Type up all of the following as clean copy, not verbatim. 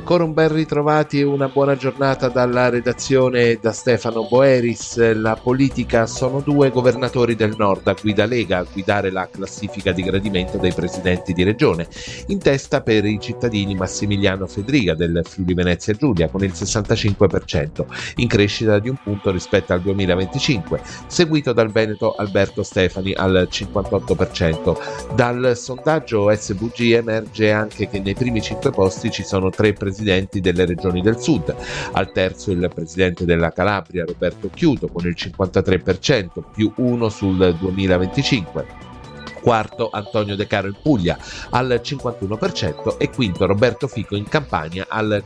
Ancora un ben ritrovati e una buona giornata dalla redazione da Stefano Boeris. La politica: sono due governatori del nord a guida Lega a guidare la classifica di gradimento dei presidenti di regione. In testa per i cittadini Massimiliano Fedriga del Friuli Venezia Giulia con il 65%, in crescita di un punto rispetto al 2025, seguito dal veneto Alberto Stefani al 58%. Dal sondaggio SVG emerge anche che nei primi 5 posti ci sono 3 presidenti delle regioni del sud. Al terzo il presidente della Calabria Roberto Chiuto con il 53%, più 1 sul 2025. Quarto Antonio De Caro in Puglia al 51% e quinto Roberto Fico in Campania al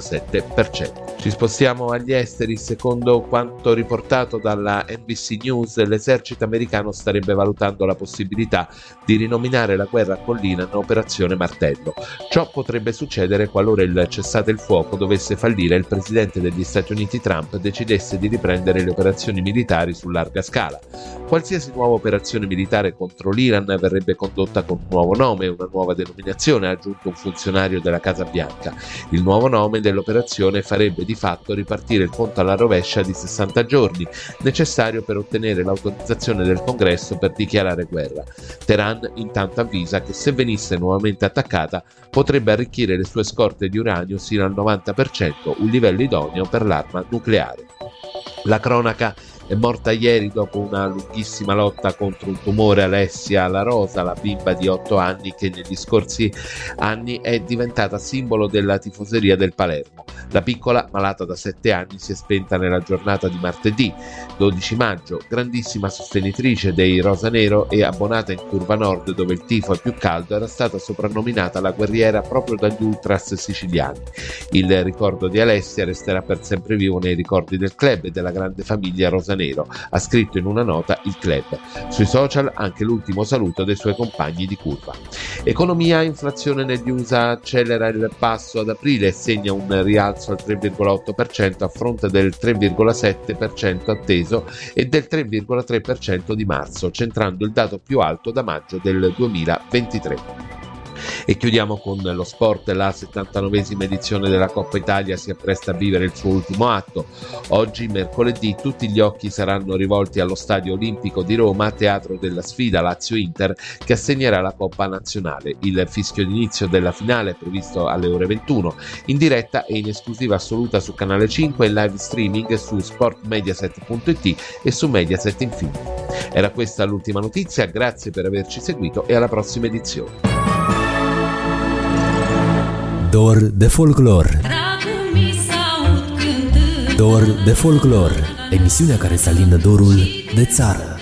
47%. Ci spostiamo agli esteri. Secondo quanto riportato dalla NBC News, l'esercito americano starebbe valutando la possibilità di rinominare la guerra con l'Iran Operazione Martello. Ciò potrebbe succedere qualora il cessate il fuoco dovesse fallire e il presidente degli Stati Uniti Trump decidesse di riprendere le operazioni militari su larga scala. Qualsiasi nuova operazione militare contro l'Iran verrebbe condotta con un nuovo nome e una nuova denominazione, ha aggiunto un funzionario della Casa Bianca. Il nuovo nome dell'operazione farebbe di fatto ripartire il conto alla rovescia di 60 giorni, necessario per ottenere l'autorizzazione del Congresso per dichiarare guerra. Teheran intanto avvisa che se venisse nuovamente attaccata potrebbe arricchire le sue scorte di uranio sino al 90%, un livello idoneo per l'arma nucleare. La cronaca: è morta ieri dopo una lunghissima lotta contro un tumore Alessia La Rosa, la bimba di 8 anni che negli scorsi anni è diventata simbolo della tifoseria del Palermo. La piccola, malata da 7 anni, si è spenta nella giornata di martedì 12 maggio, grandissima sostenitrice dei rosanero e abbonata in Curva Nord dove il tifo è più caldo, era stata soprannominata la guerriera proprio dagli ultras siciliani. Il ricordo di Alessia resterà per sempre vivo nei ricordi del club e della grande famiglia rosanero, ha scritto in una nota il club. Sui social anche l'ultimo saluto dei suoi compagni di curva. Economia: inflazione negli USA accelera il passo ad aprile e segna un rialzo al 3,8% a fronte del 3,7% atteso e del 3,3% di marzo, centrando il dato più alto da maggio del 2023. E chiudiamo con lo sport. La 79esima edizione della Coppa Italia si appresta a vivere il suo ultimo atto. Oggi, mercoledì, tutti gli occhi saranno rivolti allo Stadio Olimpico di Roma, teatro della sfida Lazio-Inter, che assegnerà la Coppa Nazionale. Il fischio d'inizio della finale è previsto alle ore 21, in diretta e in esclusiva assoluta su Canale 5 e live streaming su sportmediaset.it e su Mediaset Infinity. Era questa l'ultima notizia, grazie per averci seguito e alla prossima edizione. Dor de folclor. Dor de folclor, emisiunea care să alindă dorul de țară.